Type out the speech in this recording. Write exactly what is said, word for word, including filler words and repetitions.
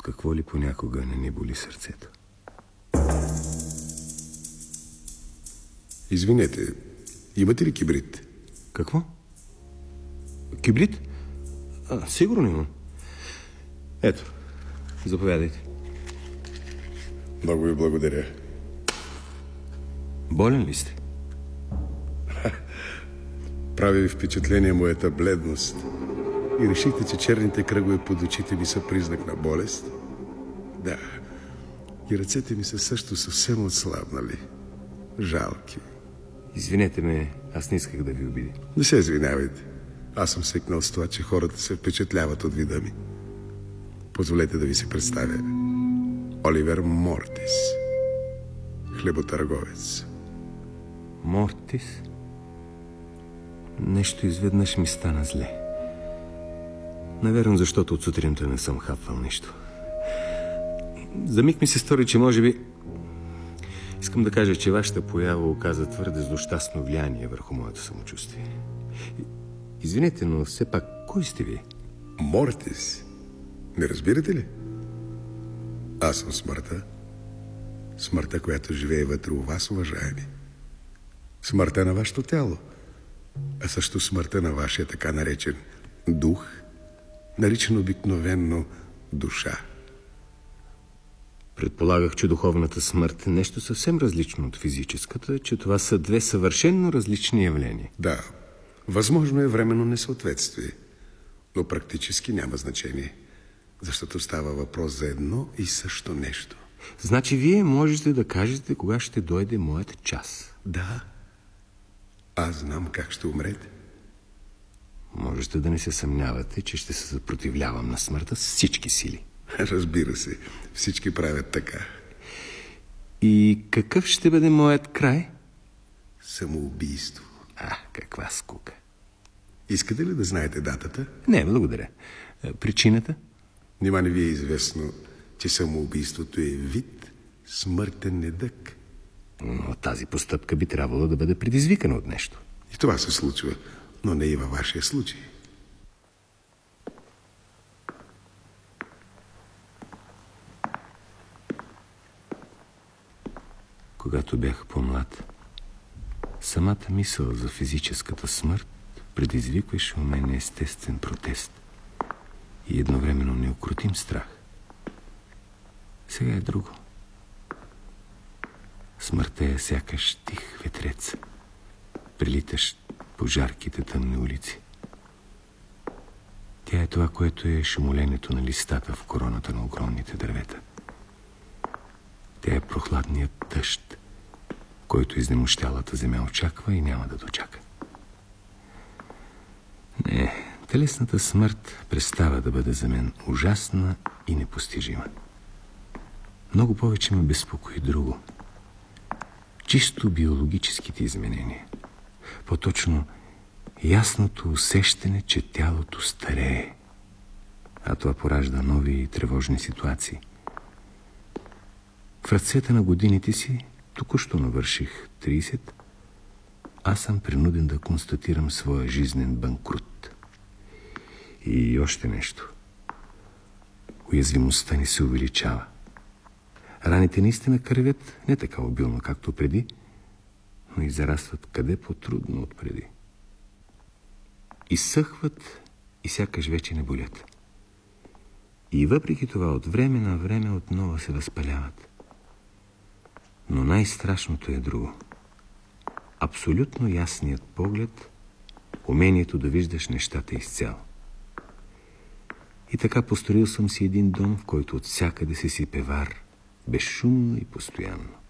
какво ли понякога не ни боли сърцето. Извинете, имате ли кибрид? Какво? Кибрид? А, сигурно имам. Ето, заповядайте. Много ви благодаря. Болен ли сте? Прави ви впечатление моята бледност. И решихте, че черните кръгове под очите ми са признак на болест? Да. И ръцете ми са също съвсем отслабнали. Жалки. Извинете ме, аз не исках да ви обидя. Не се извинявайте. Аз съм свикнал с това, че хората се впечатляват от вида ми. Позволете да ви се представя. Оливер Мортис. Хлеботърговец. Мортис? Нещо изведнъж ми стана зле. Наверно, защото от сутринта не съм хапвал нищо. За миг ми се стори, че може би... Искам да кажа, че вашата поява оказа твърде злощастно влияние върху моето самочувствие. Извинете, но все пак, кой сте ви? Мортис? Не разбирате ли? Аз съм смъртта. Смъртта, която живее вътре у вас, уважаеми. Смъртта на вашето тяло. А също смъртта на вашия така наречен дух, наричан обикновенно душа. Предполагах, че духовната смърт е нещо съвсем различно от физическата, че това са две съвършенно различни явления. Да, възможно е временно несъответствие, но практически няма значение, защото става въпрос за едно и също нещо. Значи вие можете да кажете кога ще дойде моят час. Да. Аз знам как ще умрете. Можете да не се съмнявате, че ще се съпротивлявам на смъртта с всички сили. Разбира се, всички правят така. И какъв ще бъде моят край? Самоубийство. А, каква скука. Искате ли да знаете датата? Не, благодаря. Причината? Нима не ви е известно, че самоубийството е вид смъртен недък. Но тази постъпка би трябвало да бъде предизвикана от нещо. И това се случва, но не и във вашия случай. Когато бях по-млад, самата мисъл за физическата смърт предизвикваше у мен естествен протест и едновременно неукротим страх. Сега е друго. Смъртта е сякаш тих ветрец, прилитащ по жарките тъмни улици. Тя е това, което е шумоленето на листата в короната на огромните дървета. Тя е прохладният дъжд, който изнемощялата земя очаква и няма да дочака. Не, телесната смърт престава да бъде за мен ужасна и непостижима. Много повече ме безпокои друго. Чисто биологическите изменения. По-точно ясното усещане, че тялото старее. А това поражда нови и тревожни ситуации. В разцвета на годините си, току-що навърших трийсет, аз съм принуден да констатирам своя жизнен банкрут. И още нещо. Уязвимостта ни се увеличава. Раните наистина кървят не така обилно, както преди, но и зарастват къде по-трудно от преди. Изсъхват и сякаш вече не болят. И въпреки това от време на време отново се възпаляват. Но най-страшното е друго. Абсолютно ясният поглед, умението да виждаш нещата изцяло. И така построил съм си един дом, в който от всякъде се сипе вар, безшумно и постоянно.